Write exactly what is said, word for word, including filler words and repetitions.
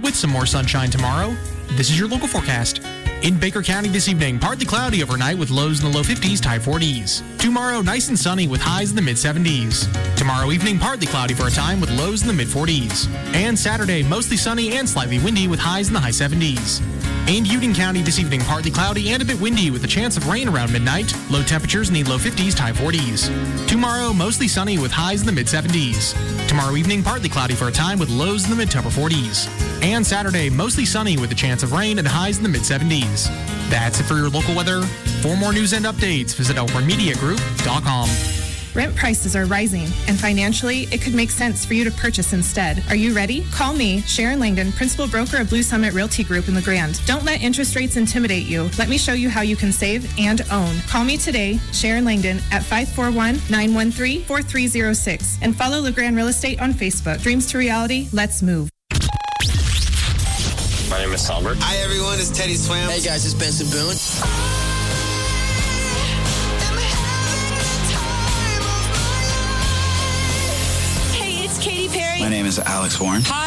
with some more sunshine tomorrow. This is your local forecast. In Baker County this evening, partly cloudy overnight with lows in the low fifties to high forties. Tomorrow, nice and sunny with highs in the mid seventies. Tomorrow evening, partly cloudy for a time with lows in the mid forties. And Saturday, mostly sunny and slightly windy with highs in the high seventies. In Union County this evening, partly cloudy and a bit windy with a chance of rain around midnight. Low temperatures in the low fifties to high forties. Tomorrow, mostly sunny with highs in the mid seventies. Tomorrow evening, partly cloudy for a time with lows in the mid to upper forties. And Saturday, mostly sunny with a chance of rain and highs in the mid seventies. That's it for your local weather. For more news and updates, visit elkhorn media group dot com. Rent prices are rising, and financially, it could make sense for you to purchase instead. Are you ready? Call me, Sharon Langdon, Principal Broker of Blue Summit Realty Group in La Grande. Don't let interest rates intimidate you. Let me show you how you can save and own. Call me today, Sharon Langdon, at five four one, nine one three, four three zero six, and follow La Grande Real Estate on Facebook. Dreams to reality, let's move. My name is Salbert. Hi, everyone. It's Teddy Swam. Hey, guys. It's Benson Boone. Hey, it's Katy Perry. My name is Alex Warren. Hi.